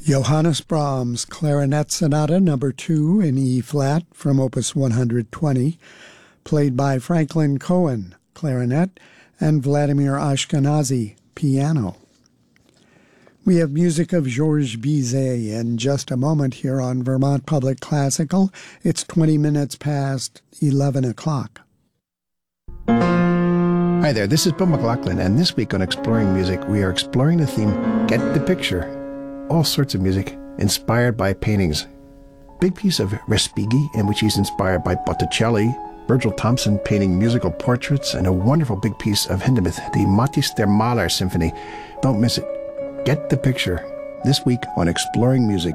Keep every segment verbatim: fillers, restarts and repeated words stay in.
Johannes Brahms Clarinet Sonata Number two in E-flat from Opus one hundred twenty, played by Franklin Cohen, clarinet, and Vladimir Ashkenazy, piano. We have music of Georges Bizet in just a moment here on Vermont Public Classical. It's twenty minutes past eleven o'clock. Hi there, this is Bill McLaughlin, and this week on Exploring Music, we are exploring the theme, Get the Picture. All sorts of music inspired by paintings. Big piece of Respighi, in which he's inspired by Botticelli, Virgil Thomson painting musical portraits, and a wonderful big piece of Hindemith, the Matthäus der Maler Symphony. Don't miss it. Get the Picture, this week on Exploring Music.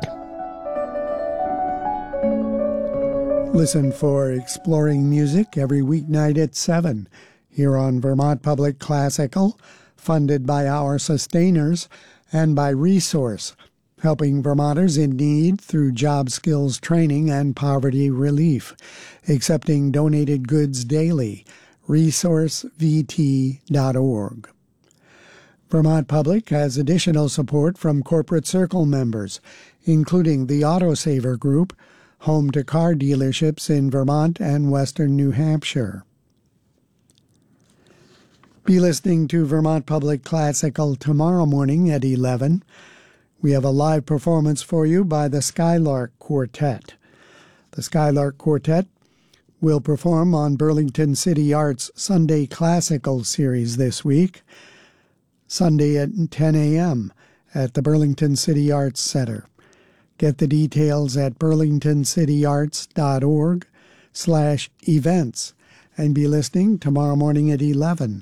Listen for Exploring Music every weeknight at seven here on Vermont Public Classical, funded by our sustainers and by Resource, helping Vermonters in need through job skills training and poverty relief, accepting donated goods daily. resource v t dot org. Vermont Public has additional support from Corporate Circle members, including the Autosaver Group, home to car dealerships in Vermont and western New Hampshire. Be listening to Vermont Public Classical tomorrow morning at eleven. We have a live performance for you by the Skylark Quartet. The Skylark Quartet will perform on Burlington City Arts' Sunday Classical Series this week, Sunday at ten a.m. at the Burlington City Arts Center. Get the details at burlington city arts dot org slash events and be listening tomorrow morning at eleven.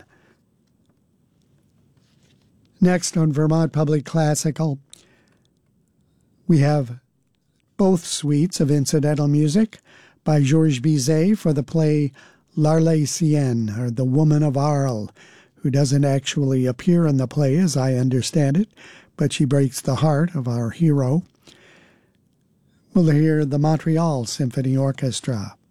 Next on Vermont Public Classical, we have both suites of incidental music by Georges Bizet for the play L'Arlésienne, or The Woman of Arles, who doesn't actually appear in the play as I understand it, but she breaks the heart of our hero. We'll hear the Montreal Symphony Orchestra.